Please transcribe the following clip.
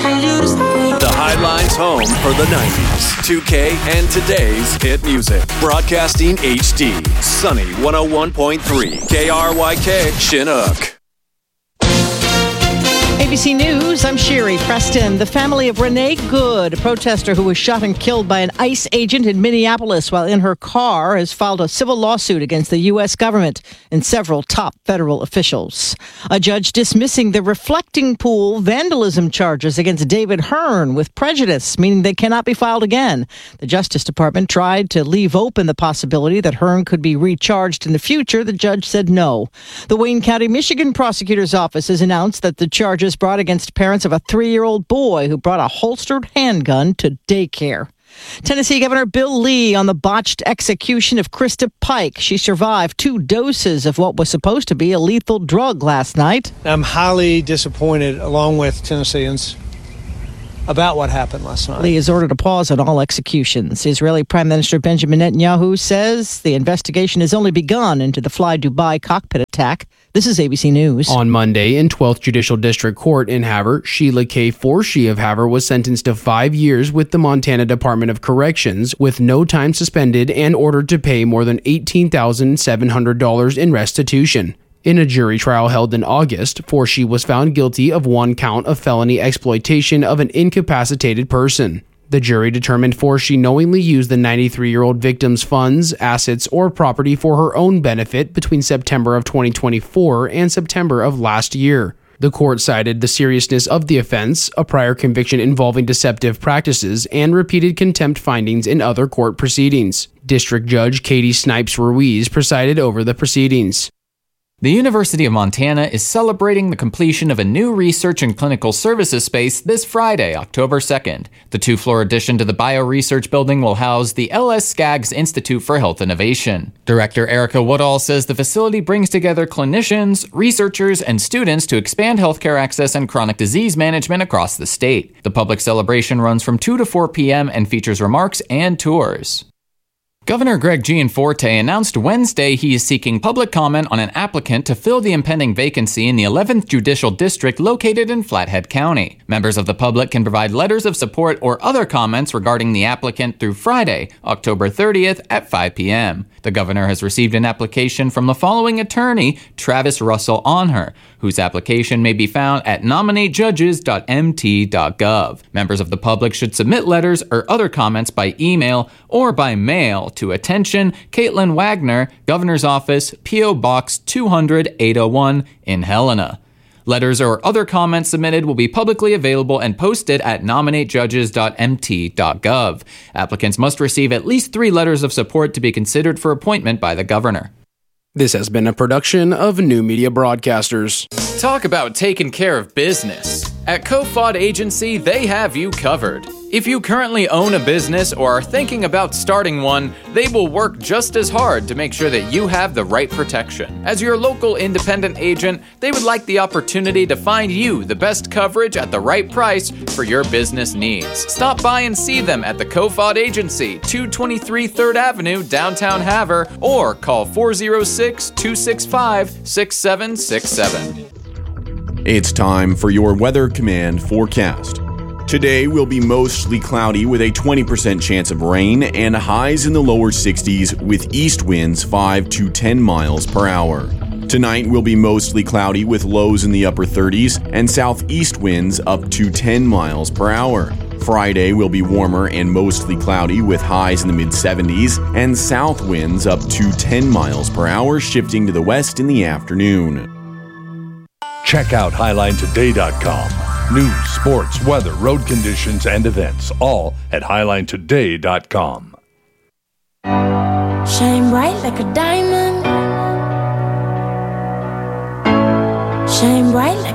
The Highline's home for the 90s, 2K, and today's hit music. Broadcasting HD, Sunny 101.3, KRYK, Chinook. ABC News, I'm Sherry Preston. The family of Renee Good, a protester who was shot and killed by an ICE agent in Minneapolis while in her car, has filed a civil lawsuit against the U.S. government and several top federal officials. A judge dismissing the reflecting pool vandalism charges against David Hearn with prejudice, meaning they cannot be filed again. The Justice Department tried to leave open the possibility that Hearn could be recharged in the future. The judge said no. The Wayne County, Michigan prosecutor's office has announced that the charges brought against parents of a 3-year-old boy who brought a holstered handgun to daycare. Tennessee Governor Bill Lee on the botched execution of Krista Pike. She survived 2 doses of what was supposed to be a lethal drug last night. I'm highly disappointed, along with Tennesseans, about what happened last night. Lee has ordered a pause on all executions. Israeli Prime Minister Benjamin Netanyahu says the investigation has only begun into the Fly Dubai cockpit attack. This is ABC News. On Monday, in 12th Judicial District Court in Havre, Sheila K. Forshee of Havre was sentenced to 5 years with the Montana Department of Corrections, with no time suspended, and ordered to pay more than $18,700 in restitution. In a jury trial held in August, Forshee was found guilty of 1 count of felony exploitation of an incapacitated person. The jury determined Forshee knowingly used the 93-year-old victim's funds, assets, or property for her own benefit between September of 2024 and September of last year. The court cited the seriousness of the offense, a prior conviction involving deceptive practices, and repeated contempt findings in other court proceedings. District Judge Katie Snipes Ruiz presided over the proceedings. The University of Montana is celebrating the completion of a new research and clinical services space this Friday, October 2nd. The 2-floor addition to the Bioresearch Building will house the L.S. Skaggs Institute for Health Innovation. Director Erica Woodall says the facility brings together clinicians, researchers, and students to expand healthcare access and chronic disease management across the state. The public celebration runs from 2 to 4 p.m. and features remarks and tours. Governor Greg Gianforte announced Wednesday he is seeking public comment on an applicant to fill the impending vacancy in the 11th Judicial District located in Flathead County. Members of the public can provide letters of support or other comments regarding the applicant through Friday, October 30th at 5 p.m. The governor has received an application from the following attorney, Travis Russell Onher, whose application may be found at nominatejudges.mt.gov. Members of the public should submit letters or other comments by email or by mail to attention Caitlin Wagner, Governor's Office, P.O. Box 200-801 in Helena. Letters or other comments submitted will be publicly available and posted at nominatejudges.mt.gov. Applicants must receive at least 3 letters of support to be considered for appointment by the governor. This has been a production of New Media Broadcasters. Talk about taking care of business. At Kofod Agency, they have you covered. If you currently own a business or are thinking about starting one, they will work just as hard to make sure that you have the right protection. As your local independent agent, they would like the opportunity to find you the best coverage at the right price for your business needs. Stop by and see them at the Kofod Agency, 223 3rd Avenue, downtown Havre, or call 406-265-6767. It's time for your Weather Command forecast. Today will be mostly cloudy with a 20% chance of rain and highs in the lower 60s with east winds 5 to 10 miles per hour. Tonight will be mostly cloudy with lows in the upper 30s and southeast winds up to 10 miles per hour. Friday will be warmer and mostly cloudy with highs in the mid-70s and south winds up to 10 miles per hour, shifting to the west in the afternoon. Check out HighlineToday.com. News, sports, weather, road conditions, and events, all at HighlineToday.com. Shine bright like a diamond. Shine bright like